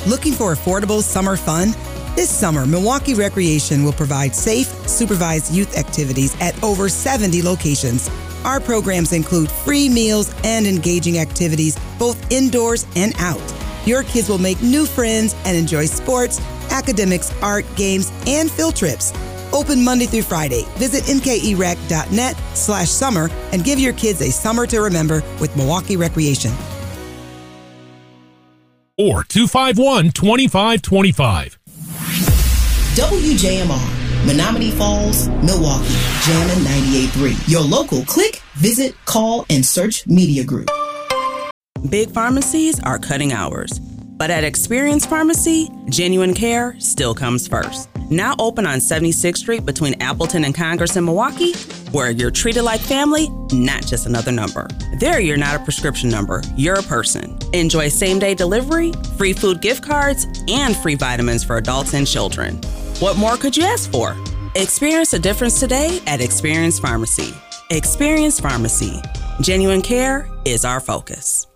Looking for affordable summer fun? This summer, Milwaukee Recreation will provide safe, supervised youth activities at over 70 locations. Our programs include free meals and engaging activities both indoors and out. Your kids will make new friends and enjoy sports, academics, art, games, and field trips. Open Monday through Friday. Visit mkerec.net/summer and give your kids a summer to remember with Milwaukee Recreation. Or 251-2525. WJMR, Menominee Falls, Milwaukee, Jammin' 98.3. Your local click, visit, call, and search media group. Big pharmacies are cutting hours. But at Experience Pharmacy, genuine care still comes first. Now open on 76th Street between Appleton and Congress in Milwaukee, where you're treated like family, not just another number. There, you're not a prescription number, you're a person. Enjoy same-day delivery, free food gift cards, and free vitamins for adults and children. What more could you ask for? Experience a difference today at Experience Pharmacy. Experience Pharmacy. Genuine care is our focus.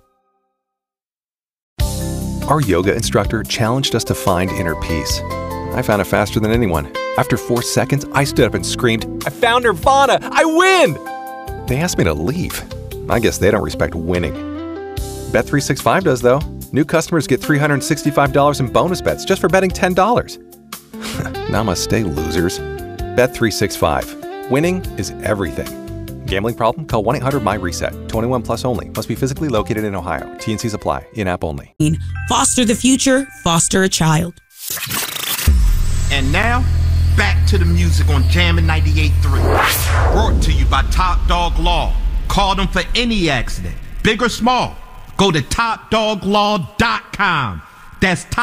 Our yoga instructor challenged us to find inner peace. I found it faster than anyone. After 4 seconds, I stood up and screamed, "I found Nirvana! I win!" They asked me to leave. I guess they don't respect winning. Bet365 does, though. New customers get $365 in bonus bets just for betting $10. Namaste, losers. Bet365. Winning is everything. Gambling problem? Call 1-800-MY-RESET. 21 plus only. Must be physically located in Ohio. T&Cs apply. In-app only. Foster the future. Foster a child. And now, back to the music on Jammin' 98.3. Brought to you by Top Dog Law. Call them for any accident, big or small. Go to TopDogLaw.com. That's